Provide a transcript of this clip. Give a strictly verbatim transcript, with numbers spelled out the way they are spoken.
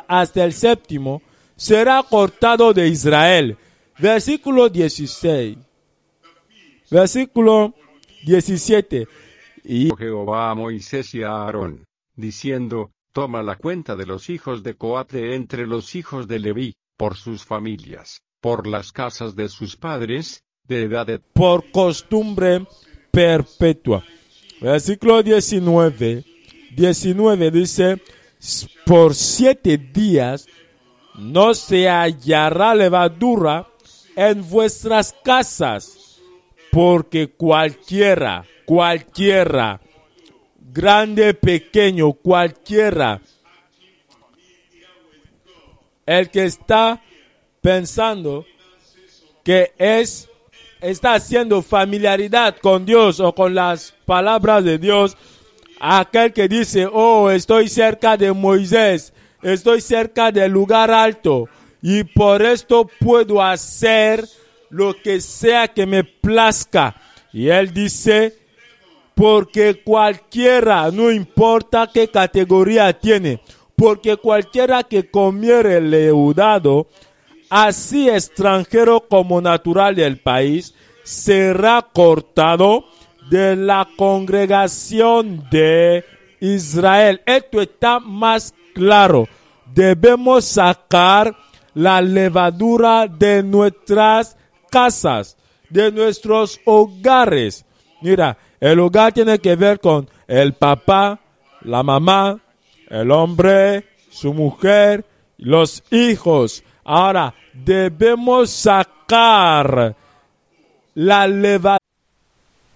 hasta el séptimo será cortado de Israel. Versículo dieciséis. Versículo diecisiete. Y Jehová a Moisés y a Aarón, diciendo, toma la cuenta de los hijos de Coate entre los hijos de Leví, por sus familias, por las casas de sus padres, de edad de... por costumbre perpetua. Versículo diecinueve. diecinueve dice, por siete días no se hallará levadura en vuestras casas, porque cualquiera, cualquiera, grande, pequeño, cualquiera, el que está pensando que es, está haciendo familiaridad con Dios o con las palabras de Dios, aquel que dice, oh, estoy cerca de Moisés, estoy cerca del lugar alto, y por esto puedo hacer lo que sea que me plazca. Y él dice, porque cualquiera, no importa qué categoría tiene, porque cualquiera que comiere leudado, así extranjero como natural del país, será cortado de la congregación de Israel. Esto está más claro. Debemos sacar la levadura de nuestras casas, de nuestros hogares. Mira, el hogar tiene que ver con el papá, la mamá, el hombre, su mujer, los hijos. Ahora, debemos sacar la levadura